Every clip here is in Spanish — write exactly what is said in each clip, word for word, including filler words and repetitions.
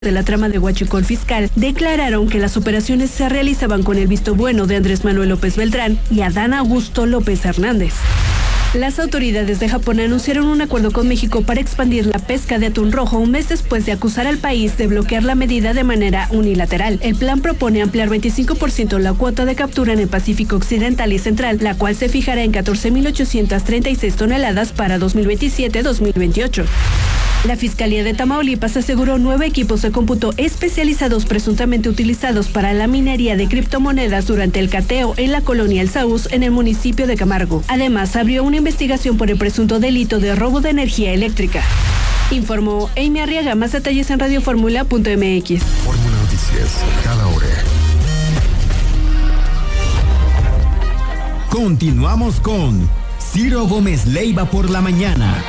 de la trama de huachicol fiscal declararon que las operaciones se realizaban con el visto bueno de Andrés Manuel López Beltrán y Adán Augusto López Hernández. Las autoridades de Japón anunciaron un acuerdo con México para expandir la pesca de atún rojo un mes después de acusar al país de bloquear la medida de manera unilateral. El plan propone ampliar veinticinco por ciento la cuota de captura en el Pacífico Occidental y Central, la cual se fijará en catorce mil ochocientas treinta y seis toneladas para dos mil veintisiete a dos mil veintiocho. La Fiscalía de Tamaulipas aseguró nueve equipos de cómputo especializados presuntamente utilizados para la minería de criptomonedas durante el cateo en la colonia El Saúz en el municipio de Camargo. Además, abrió una investigación por el presunto delito de robo de energía eléctrica. Informó Amy Arriaga. Más detalles en radioformula punto m x. Fórmula Noticias, cada hora. Continuamos con Ciro Gómez Leiva por la mañana.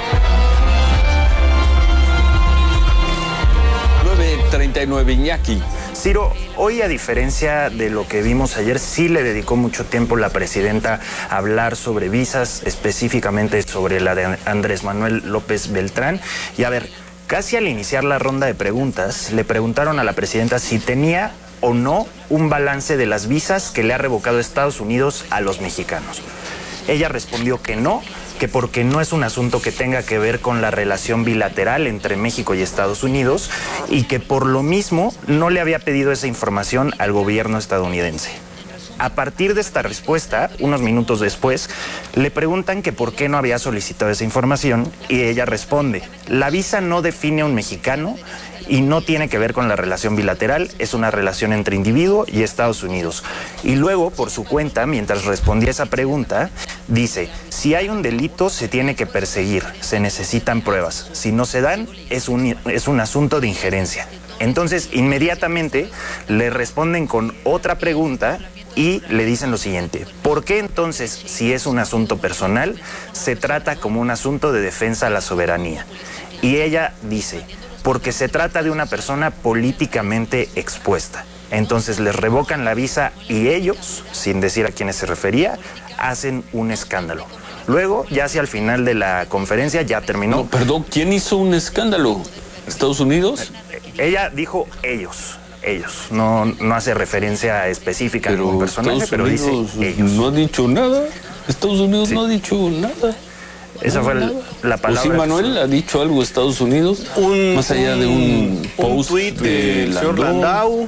treinta y nueve, Iñaki. Ciro, hoy a diferencia de lo que vimos ayer, sí le dedicó mucho tiempo la presidenta a hablar sobre visas, específicamente sobre la de Andrés Manuel López Beltrán. Y a ver, casi al iniciar la ronda de preguntas, le preguntaron a la presidenta si tenía o no un balance de las visas que le ha revocado Estados Unidos a los mexicanos. Ella respondió que no, que porque no es un asunto que tenga que ver con la relación bilateral entre México y Estados Unidos y que por lo mismo no le había pedido esa información al gobierno estadounidense. A partir de esta respuesta, unos minutos después, le preguntan que por qué no había solicitado esa información y ella responde: la visa no define a un mexicano y no tiene que ver con la relación bilateral, es una relación entre individuo y Estados Unidos. Y luego, por su cuenta, mientras respondía esa pregunta, dice: si hay un delito, se tiene que perseguir, se necesitan pruebas. Si no se dan, es un, es un asunto de injerencia. Entonces, inmediatamente le responden con otra pregunta y le dicen lo siguiente: ¿por qué entonces, si es un asunto personal, se trata como un asunto de defensa a la soberanía? Y ella dice: porque se trata de una persona políticamente expuesta. Entonces les revocan la visa y ellos, sin decir a quiénes se refería, hacen un escándalo. Luego, ya hacia el final de la conferencia, ya terminó. No, perdón, ¿quién hizo un escándalo? ¿Estados Unidos? Ella dijo ellos, ellos. No, no hace referencia específica a ningún personaje, pero dice ellos. No ha dicho nada. Estados Unidos sí. no ha dicho nada. Esa no, fue nada. la palabra. ¿O sí, Manuel, ha dicho algo Estados Unidos? Un, más allá de un, un post un tweet del señor Landau,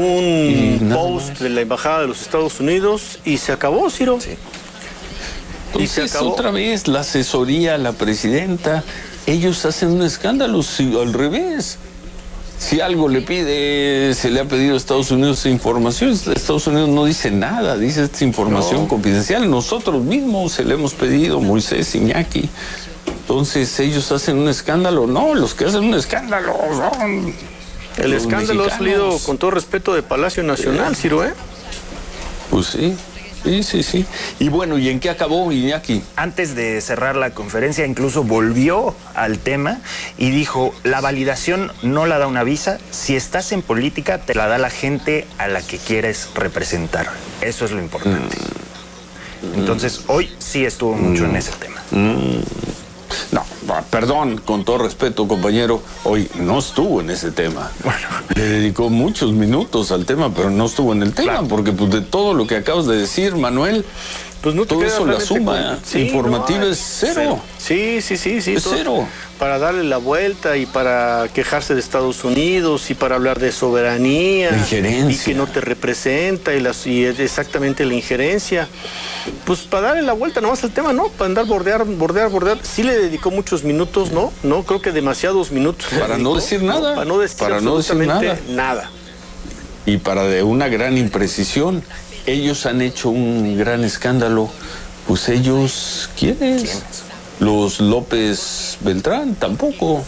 un post de la Embajada de los Estados Unidos y se acabó, Ciro. Sí. Entonces, y se acabó. Otra vez, la asesoría, la presidenta, ellos hacen un escándalo, si, al revés. Si algo le pide, se le ha pedido a Estados Unidos esa información, Estados Unidos no dice nada, dice esta información no. confidencial. Nosotros mismos se le hemos pedido, Moisés, Iñaki. Entonces, ellos hacen un escándalo. No, los que hacen un escándalo son El escándalo ha salido, con todo respeto, de Palacio Nacional, Ciro, ¿eh? Pues sí. Sí, sí, sí. Y bueno, ¿y en qué acabó, Iñaki? Antes de cerrar la conferencia, incluso volvió al tema y dijo: la validación no la da una visa, si estás en política te la da la gente a la que quieres representar. Eso es lo importante. Mm. Entonces, hoy sí estuvo mucho mm. en ese tema. Mm. No, perdón, con todo respeto, compañero, hoy no estuvo en ese tema. Bueno, le dedicó muchos minutos al tema, pero no estuvo en el tema, claro. porque pues, de todo lo que acabas de decir, Manuel, pues no te todo eso, la suma con... sí, informativa no, es cero. cero. Sí, sí, sí, sí. Es todo, cero. Para darle la vuelta y para quejarse de Estados Unidos y para hablar de soberanía. La injerencia. Y que no te representa y, la, y exactamente la injerencia. Pues para darle la vuelta nomás al tema, ¿no? Para andar bordear, bordear, bordear. Sí le dedicó muchos minutos, ¿no? No, creo que demasiados minutos. Para no decir nada. No, para no decir para absolutamente no decir nada. nada. Y para de una gran imprecisión. Ellos han hecho un gran escándalo. Pues ellos, ¿quiénes? ¿Quiénes? Los López Beltrán, tampoco.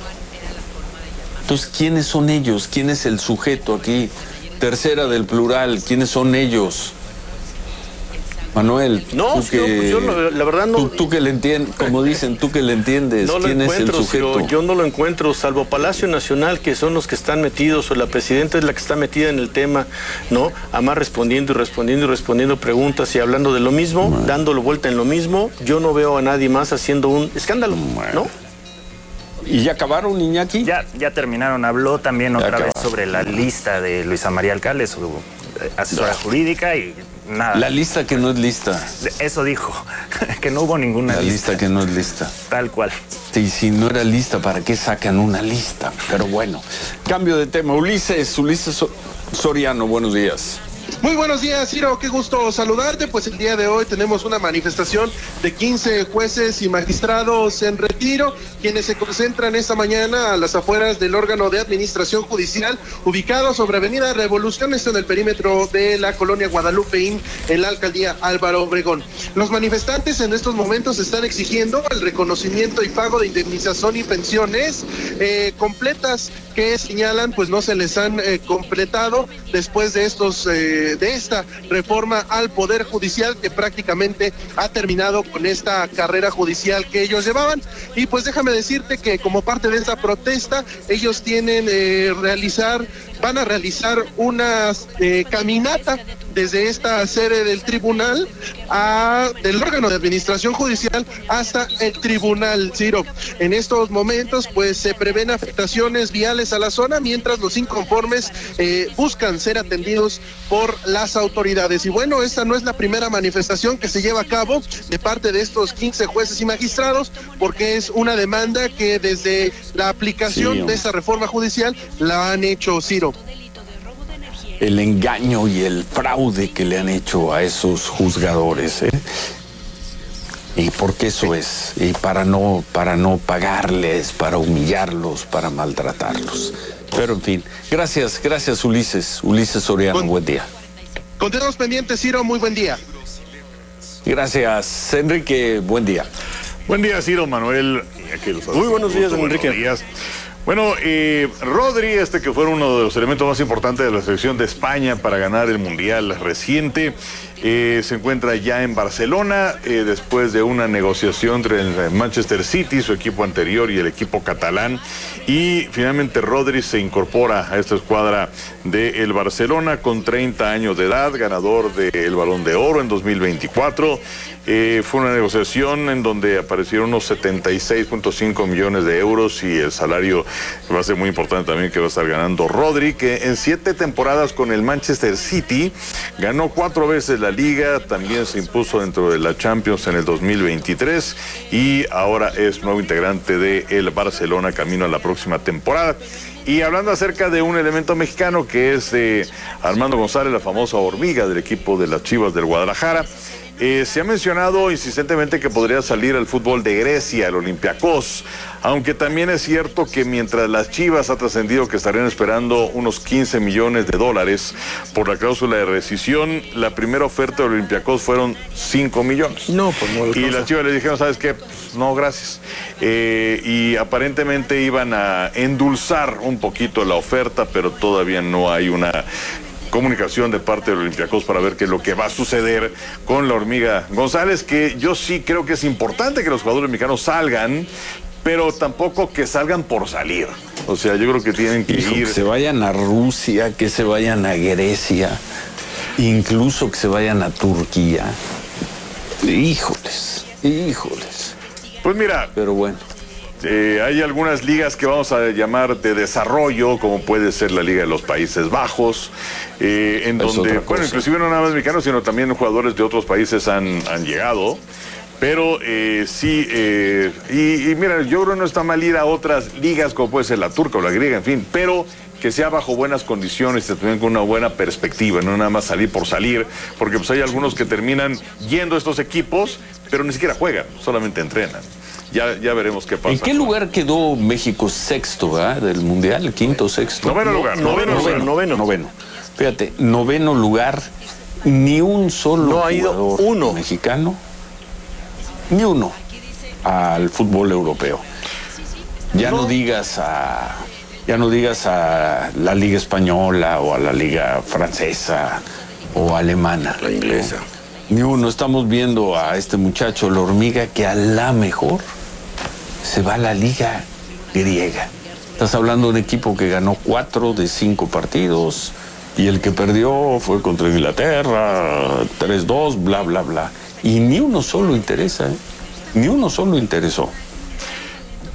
Entonces, ¿quiénes son ellos? ¿Quién es el sujeto aquí? Tercera del plural, ¿quiénes son ellos? Manuel, no, tú que, no, pues yo no, la verdad no. Tú, tú que le entiendes, como dicen, tú que le entiendes, no ¿quién es el sujeto? Yo, yo no lo encuentro, salvo Palacio Nacional, que son los que están metidos, o la presidenta es la que está metida en el tema, ¿no? Además respondiendo y respondiendo y respondiendo preguntas y hablando de lo mismo, bueno. dándole vuelta en lo mismo. Yo no veo a nadie más haciendo un escándalo, bueno. ¿no? ¿Y ya acabaron, Iñaki? Ya, ya terminaron. Habló también otra vez sobre la lista de Luisa María Alcalde, su asesora jurídica, y nada. La lista que no es lista. Eso dijo, que no hubo ninguna la lista. La lista que no es lista. Tal cual. Sí, si no era lista, ¿para qué sacan una lista? Pero bueno, cambio de tema. Ulises, Ulises Soriano, buenos días. Muy buenos días, Ciro, qué gusto saludarte. Pues el día de hoy tenemos una manifestación de quince jueces y magistrados en retiro, quienes se concentran esta mañana a las afueras del órgano de administración judicial, ubicado sobre Avenida Revolución, esto en el perímetro de la colonia Guadalupeín, en la alcaldía Álvaro Obregón. Los manifestantes en estos momentos están exigiendo el reconocimiento y pago de indemnización y pensiones eh, completas que señalan pues no se les han eh, completado después de estos eh, de esta reforma al Poder Judicial, que prácticamente ha terminado con esta carrera judicial que ellos llevaban. Y pues déjame decirte que como parte de esta protesta, ellos tienen eh, realizar van a realizar una eh, caminata desde esta sede del tribunal, a, del órgano de administración judicial, hasta el tribunal, Ciro. En estos momentos, pues se prevén afectaciones viales a la zona, mientras los inconformes eh, buscan ser atendidos por las autoridades. Y bueno, esta no es la primera manifestación que se lleva a cabo de parte de estos quince jueces y magistrados, porque es una demanda que desde la aplicación sí, de esta reforma judicial la han hecho, Ciro. El engaño y el fraude que le han hecho a esos juzgadores, ¿eh? Y porque eso es, y para no, para no pagarles, para humillarlos, para maltratarlos. Pero en fin, gracias, gracias Ulises, Ulises Soriano, Con, buen día. Continuamos pendientes, Ciro, muy buen día. Gracias, Enrique, buen día. Buen día, Ciro, Manuel. Muy buenos días, Enrique. Buenos días. Bueno, eh, Rodri, este que fue uno de los elementos más importantes de la selección de España para ganar el Mundial reciente, eh, se encuentra ya en Barcelona eh, después de una negociación entre el Manchester City, su equipo anterior, y el equipo catalán, y finalmente Rodri se incorpora a esta escuadra del Barcelona con treinta años de edad, ganador del Balón de Oro en dos mil veinticuatro. Eh, fue una negociación en donde aparecieron unos setenta y seis punto cinco millones de euros y el salario va a ser muy importante también que va a estar ganando Rodri, que en siete temporadas con el Manchester City ganó cuatro veces la Liga, también se impuso dentro de la Champions en el dos mil veintitrés y ahora es nuevo integrante de el Barcelona camino a la próxima temporada. Y hablando acerca de un elemento mexicano que es eh, Armando González, la famosa hormiga del equipo de las Chivas del Guadalajara. Eh, se ha mencionado insistentemente que podría salir al fútbol de Grecia, el Olympiacos, aunque también es cierto que mientras las Chivas ha trascendido que estarían esperando unos quince millones de dólares por la cláusula de rescisión, la primera oferta del Olympiacos fueron cinco millones. No, pues no. Y las Chivas le dijeron, ¿sabes qué? Pues no, gracias. Eh, y aparentemente iban a endulzar un poquito la oferta, pero todavía no hay una comunicación de parte del Olympiacos para ver qué es lo que va a suceder con la hormiga González, que yo sí creo que es importante que los jugadores mexicanos salgan, pero tampoco que salgan por salir. O sea, yo creo que tienen que Hijo, ir... Que se vayan a Rusia, que se vayan a Grecia, incluso que se vayan a Turquía. Híjoles, híjoles. Pues mira... Pero bueno. Eh, hay algunas ligas que vamos a llamar de desarrollo, como puede ser la Liga de los Países Bajos, eh, en es donde, bueno, inclusive no nada más mexicanos, sino también jugadores de otros países han, han llegado. Pero eh, sí, eh, y, y mira, yo creo que no está mal ir a otras ligas, como puede ser la turca o la griega, en fin, pero que sea bajo buenas condiciones, que también con una buena perspectiva, no nada más salir por salir, porque pues hay algunos que terminan yendo a estos equipos, pero ni siquiera juegan, solamente entrenan. Ya, ya veremos qué pasa. ¿En qué lugar quedó México sexto, ¿verdad? Del Mundial? ¿Quinto o sexto? Noveno lugar. Noveno, noveno, noveno, noveno. Noveno. Fíjate, noveno lugar, ni un solo no ha ido uno mexicano, ni uno al fútbol europeo. Ya no, no digas a, ya no digas a la Liga Española o a la Liga Francesa o alemana. La inglesa. No, ni uno. Estamos viendo a este muchacho, la hormiga, que a la mejor se va a la Liga griega. Estás hablando de un equipo que ganó cuatro de cinco partidos y el que perdió fue contra Inglaterra, tres dos, bla, bla, bla. Y ni uno solo interesa, ¿eh? Ni uno solo interesó.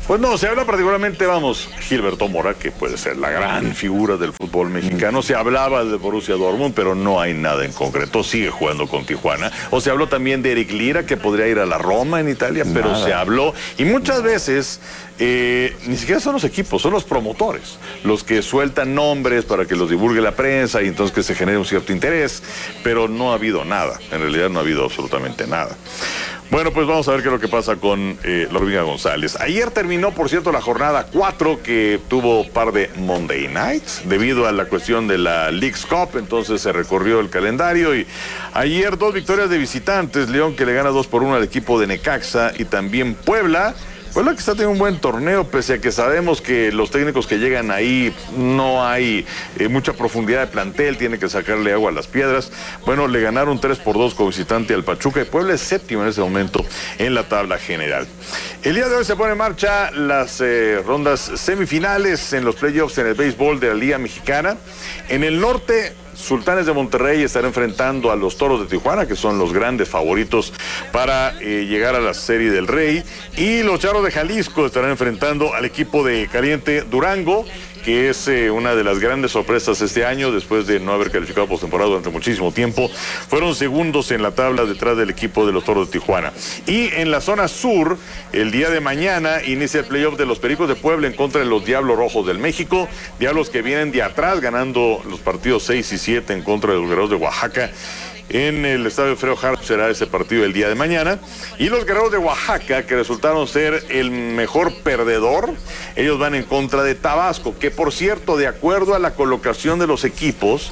Pues no, se habla particularmente, vamos, Gilberto Mora, que puede ser la gran figura del fútbol mexicano. Se hablaba de Borussia Dortmund, pero no hay nada en concreto. Sigue jugando con Tijuana. O se habló también de Eric Lira, que podría ir a la Roma en Italia, pero nada. Se habló. Y muchas veces eh, ni siquiera son los equipos, son los promotores los que sueltan nombres para que los divulgue la prensa y entonces que se genere un cierto interés. Pero no ha habido nada. En realidad no ha habido absolutamente nada. Bueno, pues vamos a ver qué es lo que pasa con eh, la Hormiga González. Ayer terminó, por cierto, la jornada cuatro, que tuvo par de Monday Nights, debido a la cuestión de la Leagues Cup, entonces se recorrió el calendario y ayer dos victorias de visitantes, León que le gana dos por uno al equipo de Necaxa y también Puebla. Puebla que está teniendo un buen torneo, pese a que sabemos que los técnicos que llegan ahí no hay eh, mucha profundidad de plantel, tiene que sacarle agua a las piedras. Bueno, le ganaron tres por dos como visitante al Pachuca y Puebla es séptimo en ese momento en la tabla general. El día de hoy se pone en marcha las eh, rondas semifinales en los playoffs en el béisbol de la Liga Mexicana. En el norte, Sultanes de Monterrey estará enfrentando a los Toros de Tijuana, que son los grandes favoritos para eh, llegar a la Serie del Rey. Y los Charros de Jalisco estarán enfrentando al equipo de Caliente Durango, que es eh, una de las grandes sorpresas este año, después de no haber calificado postemporada durante muchísimo tiempo. Fueron segundos en la tabla detrás del equipo de los Toros de Tijuana. Y en la zona sur, el día de mañana, inicia el playoff de los Pericos de Puebla en contra de los Diablos Rojos del México. Diablos que vienen de atrás, ganando los partidos seis y siete en contra de los Guerreros de Oaxaca. En el estadio Freo Harp será ese partido el día de mañana. Y los Guerreros de Oaxaca, que resultaron ser el mejor perdedor, ellos van en contra de Tabasco, que por cierto, de acuerdo a la colocación de los equipos,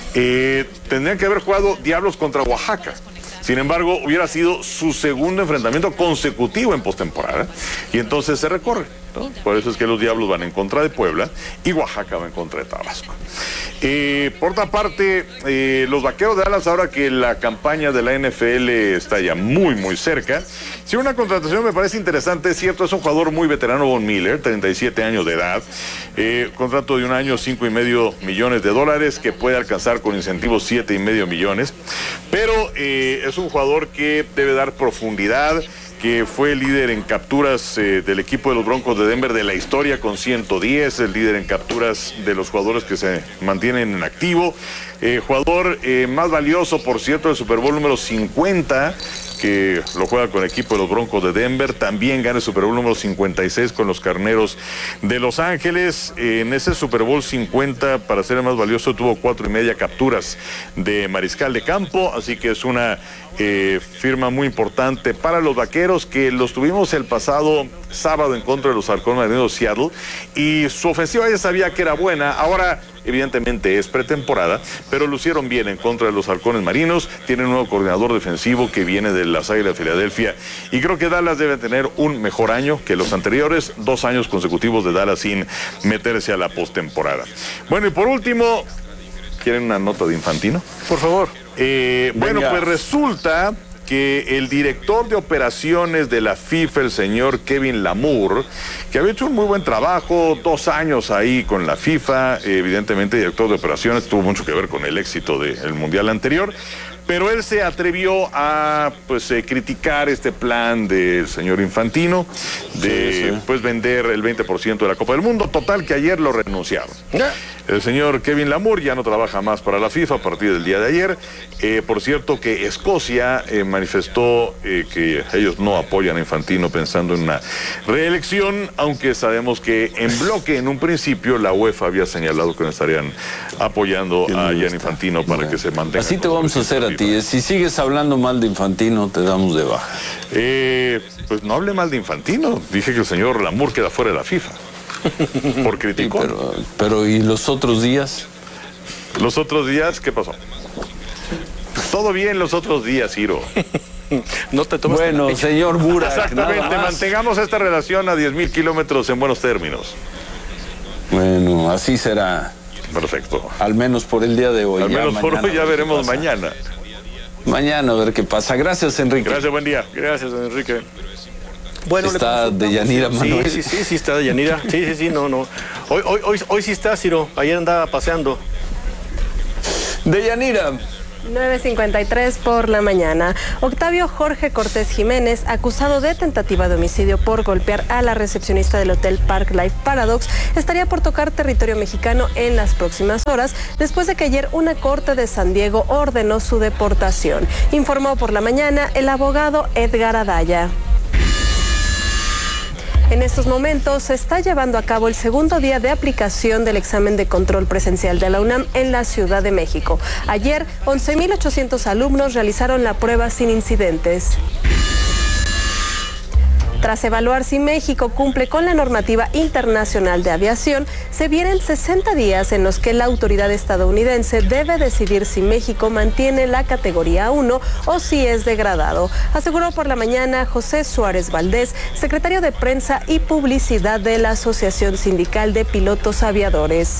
eh, tendrían que haber jugado Diablos contra Oaxaca. Sin embargo, hubiera sido su segundo enfrentamiento consecutivo en postemporada y entonces se recorre, ¿no? Por eso es que los Diablos van en contra de Puebla y Oaxaca va en contra de Tabasco. Eh, por otra parte, eh, los Vaqueros de Dallas, ahora que la campaña de la N F L está ya muy, muy cerca, si una contratación me parece interesante, es cierto, es un jugador muy veterano, Von Miller, treinta y siete años de edad, eh, contrato de un año, cinco y medio millones de dólares, que puede alcanzar con incentivos siete y medio millones, pero eh, es un jugador que debe dar profundidad, que fue líder en capturas eh, del equipo de los Broncos de Denver de la historia con ciento diez, el líder en capturas de los jugadores que se mantienen en activo, eh, jugador eh, más valioso, por cierto, del Super Bowl número cincuenta, que lo juega con el equipo de los Broncos de Denver, también gana el Super Bowl número cincuenta y seis con los Carneros de Los Ángeles. En ese Super Bowl cincuenta, para ser el más valioso, tuvo cuatro y media capturas de mariscal de campo, así que es una eh, firma muy importante para los Vaqueros, que los tuvimos el pasado sábado en contra de los Halcones Marinos de Seattle, y su ofensiva ya sabía que era buena. Ahora evidentemente es pretemporada, pero lucieron bien en contra de los Halcones Marinos. Tienen un nuevo coordinador defensivo que viene de las Águilas de Filadelfia, y creo que Dallas debe tener un mejor año que los anteriores, dos años consecutivos de Dallas sin meterse a la postemporada. Bueno, y por último, ¿quieren una nota de Infantino? Por favor. Eh, bueno, pues resulta que el director de operaciones de la FIFA, el señor Kevin Lamour, que había hecho un muy buen trabajo, dos años ahí con la FIFA, evidentemente director de operaciones, tuvo mucho que ver con el éxito del Mundial anterior, pero él se atrevió a pues eh, criticar este plan del señor Infantino de sí, sí. pues vender el veinte por ciento de la Copa del Mundo. Total que ayer lo renunciaron. El señor Kevin Lamour ya no trabaja más para la FIFA a partir del día de ayer. Eh, por cierto que Escocia eh, manifestó eh, que ellos no apoyan a Infantino pensando en una reelección, aunque sabemos que en bloque en un principio la UEFA había señalado que no estarían apoyando a Gianni Infantino para no. que se mantenga. Así te vamos a hacer a ti. Si sigues hablando mal de Infantino, te damos de baja. Eh, pues no hable mal de Infantino. Dije que el señor Lamour queda fuera de la FIFA. Por criticó. Sí, pero, pero ¿y los otros días? Los otros días, ¿qué pasó? Todo bien los otros días, Ciro. No te tomes bueno, señor Burak. Exactamente, mantengamos esta relación a diez mil kilómetros en buenos términos. Bueno, así será. Perfecto. Al menos por el día de hoy. Al ya menos por hoy, ya veremos pasa. mañana. Mañana a ver qué pasa. Gracias, Enrique. Gracias, buen día. Gracias, Enrique. Bueno, está de Yanira, Manuel. Sí, sí, sí, sí está de Yanira. Sí, sí, sí, no, no. Hoy, hoy, hoy, hoy sí está, Ciro. Ayer andaba paseando. De Yanira, nueve cincuenta y tres por la mañana. Octavio Jorge Cortés Jiménez, acusado de tentativa de homicidio por golpear a la recepcionista del hotel Park Life Paradox, estaría por tocar territorio mexicano en las próximas horas, después de que ayer una corte de San Diego ordenó su deportación. Informó por la mañana el abogado Edgar Adaya. En estos momentos se está llevando a cabo el segundo día de aplicación del examen de control presencial de la UNAM en la Ciudad de México. Ayer, once mil ochocientos alumnos realizaron la prueba sin incidentes. Tras evaluar si México cumple con la normativa internacional de aviación, se vienen sesenta días en los que la autoridad estadounidense debe decidir si México mantiene la categoría uno o si es degradado, aseguró por la mañana José Suárez Valdés, secretario de Prensa y Publicidad de la Asociación Sindical de Pilotos Aviadores.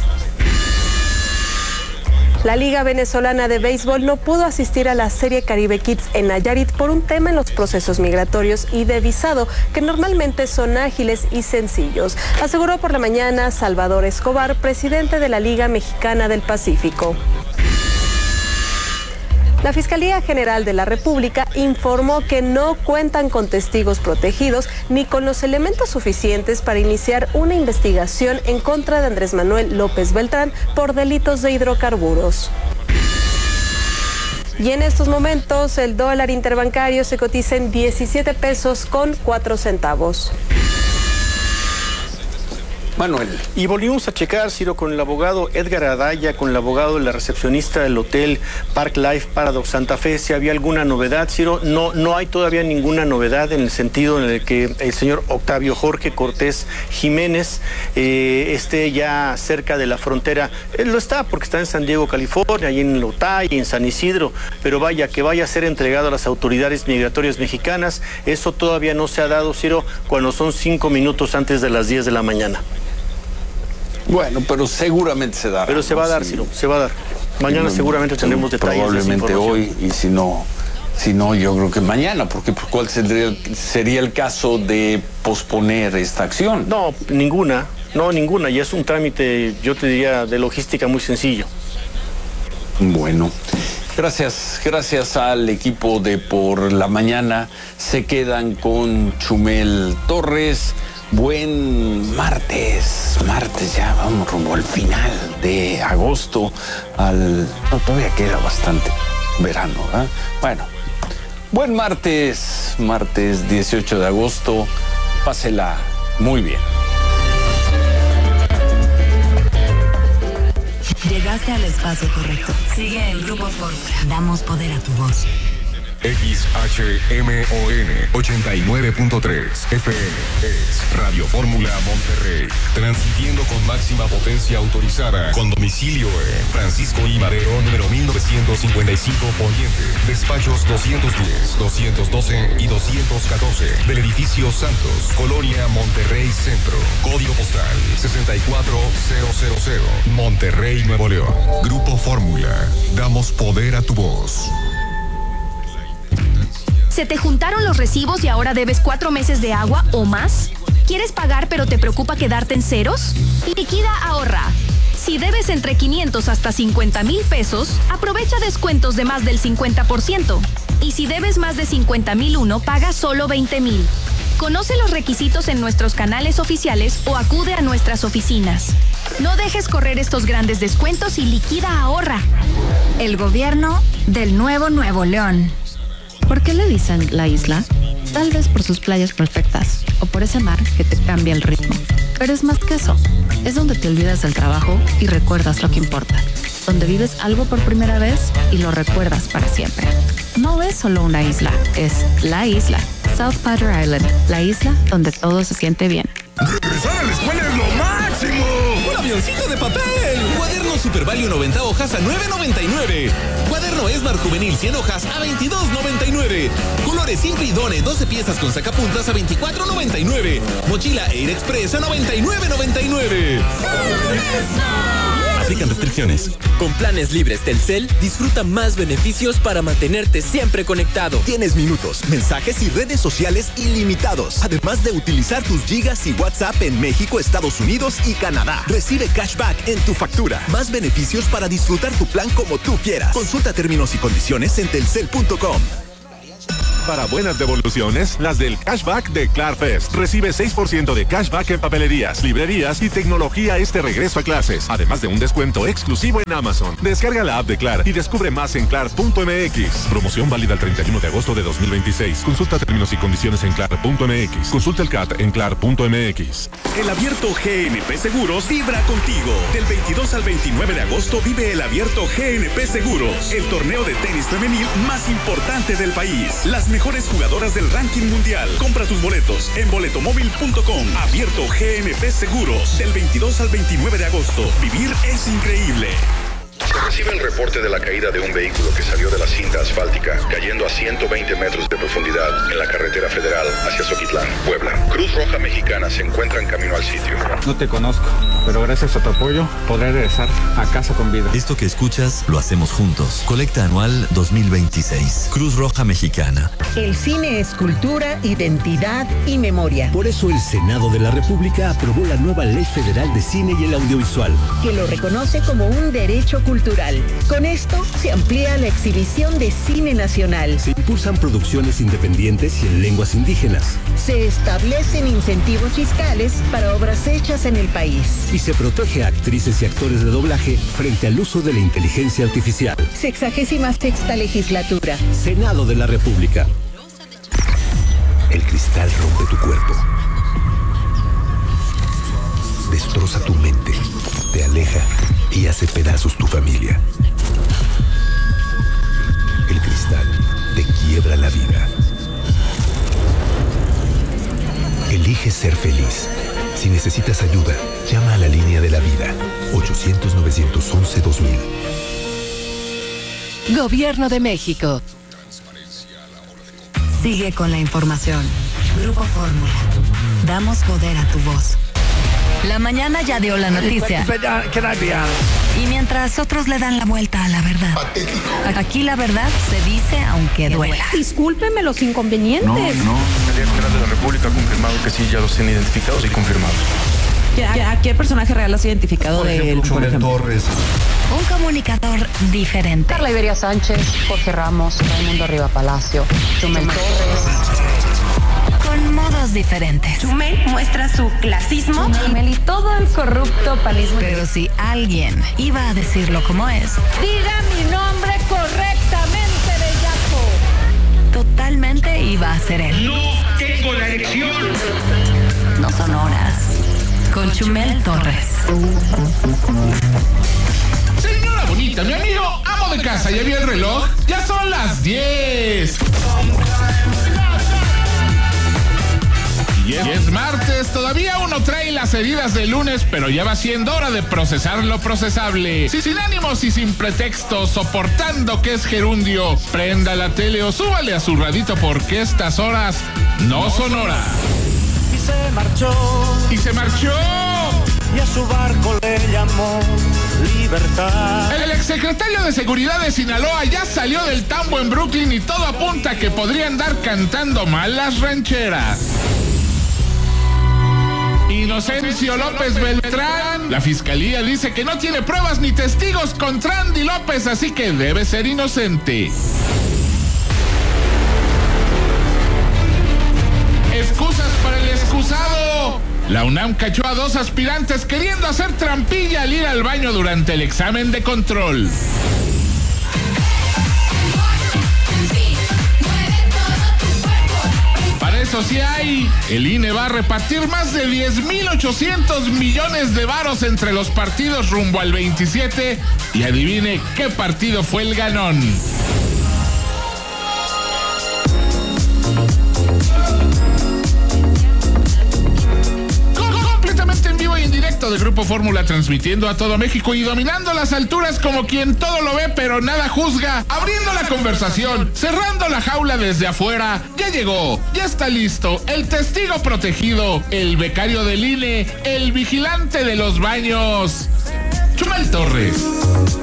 La Liga Venezolana de Béisbol no pudo asistir a la Serie Caribe Kids en Nayarit por un tema en los procesos migratorios y de visado, que normalmente son ágiles y sencillos, aseguró por la mañana Salvador Escobar, presidente de la Liga Mexicana del Pacífico. La Fiscalía General de la República informó que no cuentan con testigos protegidos ni con los elementos suficientes para iniciar una investigación en contra de Andrés Manuel López Beltrán por delitos de hidrocarburos. Y en estos momentos el dólar interbancario se cotiza en diecisiete pesos con cuatro centavos. Manuel. Y volvimos a checar, Ciro, con el abogado Edgar Adaya, con el abogado de la recepcionista del hotel Park Life Paradox Santa Fe, si había alguna novedad, Ciro. No, no hay todavía ninguna novedad en el sentido en el que el señor Octavio Jorge Cortés Jiménez eh, esté ya cerca de la frontera. Él lo está porque está en San Diego, California, y en Lotay, y en San Isidro, pero vaya, que vaya a ser entregado a las autoridades migratorias mexicanas, eso todavía no se ha dado, Ciro, cuando son cinco minutos antes de las diez de la mañana. Bueno, pero seguramente se dará. Pero se va a dar, Ciro, se va a dar. Mañana no, seguramente tendremos detalles. Probablemente hoy, y si no, si no, yo creo que mañana, porque pues, ¿cuál sería, sería el caso de posponer esta acción? No, ninguna, no, ninguna, y es un trámite, yo te diría, de logística muy sencillo. Bueno, gracias, gracias al equipo de Por la Mañana. Se quedan con Chumel Torres. Buen martes, martes ya vamos rumbo al final de agosto, al... No, todavía queda bastante verano, ¿eh? Bueno, buen martes, martes dieciocho de agosto, pásela muy bien. Llegaste al espacio correcto. Sigue el Grupo Fórmula. Damos poder a tu voz. X H M O N ochenta y nueve punto tres F M es Radio Fórmula Monterrey, transmitiendo con máxima potencia autorizada, con domicilio en Francisco I. Madero, número mil novecientos cincuenta y cinco Poniente, despachos doscientos diez, doscientos doce y doscientos catorce, del edificio Santos, Colonia Monterrey Centro, código postal sesenta y cuatro mil, Monterrey, Nuevo León. Grupo Fórmula, damos poder a tu voz. ¿Se te juntaron los recibos y ahora debes cuatro meses de agua o más? ¿Quieres pagar pero te preocupa quedarte en ceros? Liquida Ahorra. Si debes entre quinientos hasta cincuenta mil pesos, aprovecha descuentos de más del cincuenta por ciento. Y si debes más de cincuenta mil uno, paga solo veinte mil. Conoce los requisitos en nuestros canales oficiales o acude a nuestras oficinas. No dejes correr estos grandes descuentos y liquida Ahorra. El gobierno del nuevo Nuevo León. ¿Por qué le dicen la isla? Tal vez por sus playas perfectas o por ese mar que te cambia el ritmo. Pero es más que eso. Es donde te olvidas del trabajo y recuerdas lo que importa. Donde vives algo por primera vez y lo recuerdas para siempre. No es solo una isla, es la isla. South Padre Island, la isla donde todo se siente bien. ¡Regresar a la escuela es lo máximo! ¡Un avioncito de papel! Cuaderno Super Value noventa hojas a nueve noventa y nueve. Cuaderno Esmar Juvenil cien hojas a veintidós noventa y nueve. Colores Simple y Done doce piezas con sacapuntas a veinticuatro noventa y nueve. Mochila Air Express a noventa y nueve noventa y nueve. Aplican restricciones. Con planes libres Telcel, disfruta más beneficios para mantenerte siempre conectado. Tienes minutos, mensajes y redes sociales ilimitados. Además de utilizar tus gigas y WhatsApp en México, Estados Unidos y Canadá. Recibe cashback en tu factura. Más beneficios para disfrutar tu plan como tú quieras. Consulta términos y condiciones en telcel punto com. Para buenas devoluciones, las del cashback de Clarfest. Recibe seis por ciento de cashback en papelerías, librerías y tecnología este regreso a clases. Además de un descuento exclusivo en Amazon. Descarga la app de Clar y descubre más en clar punto m x. Promoción válida el treinta y uno de agosto de dos mil veintiséis. Consulta términos y condiciones en clar punto m x. Consulta el C A T en clar punto m x. El Abierto G N P Seguros vibra contigo. Del veintidós al veintinueve de agosto vive el Abierto G N P Seguros, el torneo de tenis femenil más importante del país. Las mejores jugadoras del ranking mundial. Compra tus boletos en boletomóvil punto com. Abierto G N P Seguros. Del veintidós al veintinueve de agosto. Vivir es increíble. Se recibe el reporte de la caída de un vehículo que salió de la cinta asfáltica, cayendo a ciento veinte metros de profundidad en la carretera federal hacia Zoquitlán, Puebla. Cruz Roja Mexicana se encuentra en camino al sitio. No te conozco, pero gracias a tu apoyo podré regresar a casa con vida. Esto que escuchas lo hacemos juntos. Colecta anual dos mil veintiséis. Cruz Roja Mexicana. El cine es cultura, identidad y memoria. Por eso el Senado de la República aprobó la nueva Ley Federal de Cine y el Audiovisual, que lo reconoce como un derecho cultural. Con esto se amplía la exhibición de cine nacional. Se impulsan producciones independientes y en lenguas indígenas. Se establecen incentivos fiscales para obras hechas en el país. Y se protege a actrices y actores de doblaje frente al uso de la inteligencia artificial. Sexagésima sexta legislatura. Senado de la República. El cristal rompe tu cuerpo. Destroza tu mente. Te aleja y hace pedazos tu familia. El cristal te quiebra la vida. Elige ser feliz. Si necesitas ayuda, llama a la línea de la vida. ochocientos, novecientos once, dos mil. Gobierno de México. Sigue con la información. Grupo Fórmula. Damos poder a tu voz. La mañana ya dio la noticia. Y mientras otros le dan la vuelta a la verdad. Aquí la verdad se dice aunque duela. Discúlpeme los inconvenientes. No, no. El Día General de la República ha confirmado que sí, ya los tienen identificados y confirmados. ¿A qué personaje real has identificado por ejemplo, de él? Chumel Torres. Un comunicador diferente. Carla Iberia Sánchez, Jorge Ramos, Raimundo Riva Palacio, Chumel Torres. Con modos diferentes. Chumel muestra su clasismo. Chumel y todo el corrupto panismo. Pero si alguien iba a decirlo como es. Diga mi nombre correctamente, bellaco. Totalmente iba a ser él. No tengo la elección. No son horas. Con Chumel Torres. Señora bonita, mi amigo, amo de casa, ¿ya vio el reloj? Ya son las diez. Y es, y es martes, todavía uno trae las heridas del lunes, pero ya va siendo hora de procesar lo procesable. Si sin ánimos y sin pretextos, soportando que es gerundio, prenda la tele o súbale a su radito porque estas horas no son horas. Y se marchó. Y se marchó. Y a su barco le llamó Libertad. El exsecretario de Seguridad de Sinaloa ya salió del tambo en Brooklyn y todo apunta a que podría andar cantando mal las rancheras. Inocencio López Beltrán. La fiscalía dice que no tiene pruebas ni testigos contra Andy López, así que debe ser inocente. Excusas para el excusado. La UNAM cachó a dos aspirantes queriendo hacer trampilla al ir al baño durante el examen de control. Para eso sí hay. El I N E va a repartir más de diez mil ochocientos millones de varos entre los partidos rumbo al veintisiete. Y adivine qué partido fue el ganón. Completamente en vivo y en directo de Grupo Fórmula, transmitiendo a todo México y dominando las alturas como quien todo lo ve pero nada juzga, abriendo la conversación, cerrando la jaula desde afuera. Ya llegó, ya está listo, el testigo protegido, el becario del I N E, el vigilante de los baños. Chumel Torres.